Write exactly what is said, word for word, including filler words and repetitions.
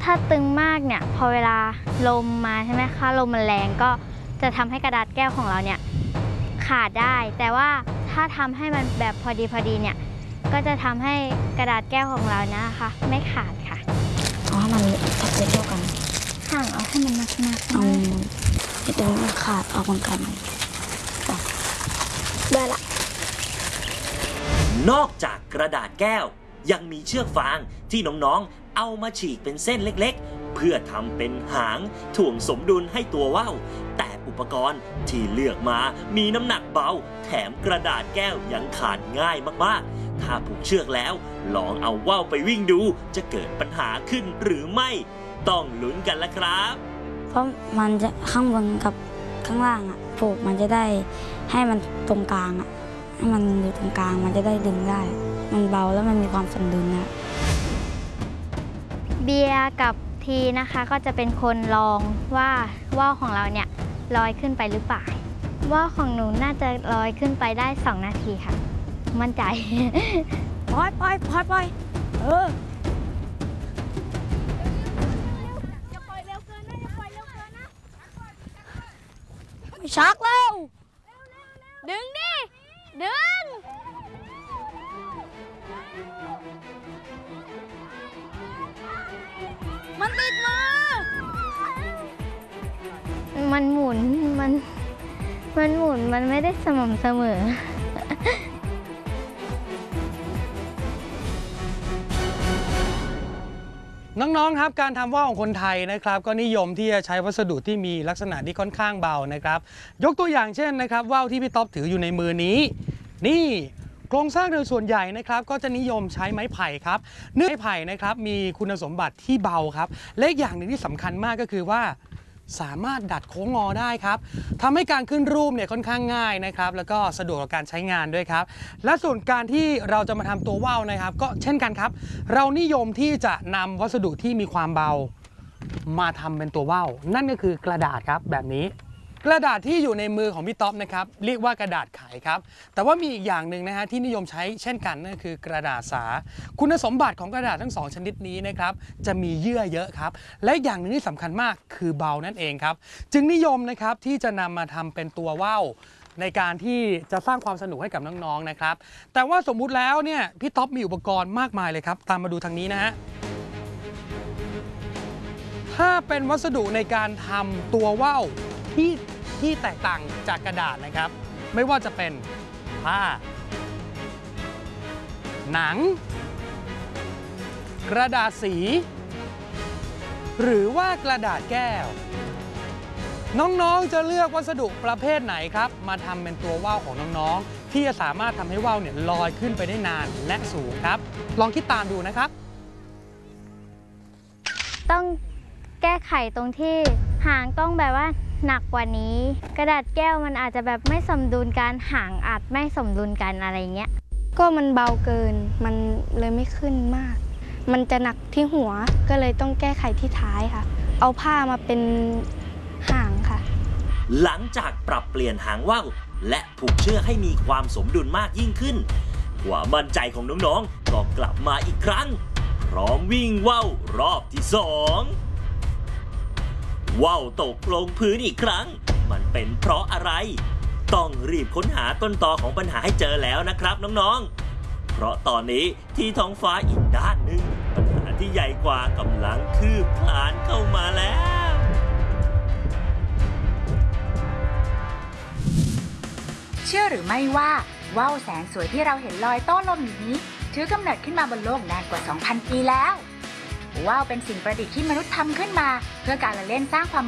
ถ้าตึงมากเนี่ยพอเวลาลมมาใช่ไหมคะลมมันแรงก็จะทำให้กระดาษแก้วของเราเนี่ยขาดได้แต่ว่าถ้าทำให้มันแบบพอดีพอดีเนี่ยก็จะทำให้กระดาษแก้วของเรานะคะไม่ขาดค่ะเอาให้มันเล็กๆเท่ากันห่างเอาให้มันหนักๆเอาไอ้ตรงนี้มันขาดออกมันกันได้ละนอกจากกระดาษแก้วยังมีเชือกฟางที่น้องๆเอามาฉีกเป็นเส้นเล็กๆเพื่อทำเป็นหางถ่วงสมดุลให้ตัวว่าวแต่อุปกรณ์ที่เลือกมามีน้ำหนักเบาแถมกระดาษแก้วยังขาดง่ายมากๆถ้าผูกเชือกแล้วลองเอาว่าวไปวิ่งดูจะเกิดปัญหาขึ้นหรือไม่ต้องลุ้นกันละครับเพราะมันจะข้างบนกับข้างล่างอ่ะผูกมันจะได้ให้มันตรงกลางอ่ะให้มันอยู่ตรงกลางมันจะได้ดึงได้มันเบาแล้วมันมีความสมดุลนะเบียร์กับทีนะคะก็จะเป็นคนลองว่าว่าวของเราเนี่ยลอยขึ้นไปหรือเปล่าว่าวของหนูน่าจะลอยขึ้นไปได้สองนาทีค่ะมั่นใจปล่อยปล่อยปล่อยปล่อยเอออย่าปล่อยเร็วเกินนะอย่าปล่อยเร็วเกินนะชักเร็วดึงดิดึงมันติดมือมันหมุนมันมันหมุนมันไม่ได้สม่ำเสมอน้องๆครับการทำว่าวของคนไทยนะครับก็นิยมที่จะใช้วัสดุที่มีลักษณะที่ค่อนข้างเบานะครับยกตัวอย่างเช่นนะครับว่าวที่พี่ต๊อบถืออยู่ในมือนี้นี่โครงสร้างโดยส่วนใหญ่นะครับก็จะนิยมใช้ไม้ไผ่ครับเนื้อไม้ไผ่นะครับมีคุณสมบัติที่เบาครับและอีกอย่างหนึ่งที่สำคัญมากก็คือว่าสามารถดัดโค้งงอได้ครับทำให้การขึ้นรูปเนี่ยค่อนข้างง่ายนะครับแล้วก็สะดวกกับการใช้งานด้วยครับและส่วนการที่เราจะมาทำตัวว่าวนะครับก็เช่นกันครับเรานิยมที่จะนำวัสดุที่มีความเบามาทำเป็นตัวว่าวนั่นก็คือกระดาษครับแบบนี้กระดาษที่อยู่ในมือของพี่ต๊อบนะครับเรียกว่ากระดาษไขครับแต่ว่ามีอีกอย่างหนึ่งนะฮะที่นิยมใช้เช่นกันนั่นคือกระดาษสาคุณสมบัติของกระดาษทั้งสองชนิดนี้นะครับจะมีเยื่อเยอะครับและอย่างหนึ่งที่สำคัญมากคือเบานั่นเองครับจึงนิยมนะครับที่จะนำมาทำเป็นตัวว่าวในการที่จะสร้างความสนุกให้กับน้องๆนะครับแต่ว่าสมมุติแล้วเนี่ยพี่ต๊อบมีอุปกรณ์มากมายเลยครับตามมาดูทางนี้นะฮะถ้าเป็นวัสดุในการทำตัวว่าวที่ที่แตกต่างจากกระดาษนะครับไม่ว่าจะเป็นผ้าหนังกระดาษสีหรือว่ากระดาษแก้วน้องๆจะเลือกวัสดุประเภทไหนครับมาทำเป็นตัวว่าวของน้องๆที่จะสามารถทำให้ว่าวเนี่ยลอยขึ้นไปได้นานและสูงครับลองคิดตามดูนะครับต้องแก้ไขตรงที่หางต้องแบบว่าหนักกว่านี้กระดาษแก้วมันอาจจะแบบไม่สมดุลกันหางอาจไม่สมดุลกันอะไรเงี้ยก็มันเบาเกินมันเลยไม่ขึ้นมากมันจะหนักที่หัวก็เลยต้องแก้ไขที่ท้ายค่ะเอาผ้ามาเป็นหางค่ะหลังจากปรับเปลี่ยนหางว่าวและผูกเชือกให้มีความสมดุลมากยิ่งขึ้นความมั่นใจของน้องๆก็กลับมาอีกครั้งพร้อมวิ่งว่าวรอบที่สองว่าวตกลงพื้นอีกครั้งมันเป็นเพราะอะไรต้องรีบค้นหาต้นตอของปัญหาให้เจอแล้วนะครับน้องๆเพราะตอนนี้ที่ท้องฟ้าอีกด้านหนึ่งปัญหาที่ใหญ่กว่ากำลังคืบคลานเข้ามาแล้วเชื่อหรือไม่ว่าว่าวแสนสวยที่เราเห็นลอยโต้ลมอยู่นี้ถือกำเนิดขึ้นมาบนโลกนานกว่า สองพัน ปีแล้วว่าวเป็นสิ่งประดิษฐ์ที่มนุษย์ทำขึ้นมาเพื่อการละเล่นสร้างความ